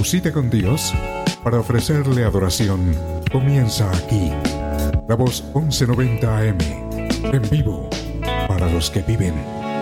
Tu cita con Dios para ofrecerle adoración comienza aquí. La Voz 1190 AM, en vivo para los que viven.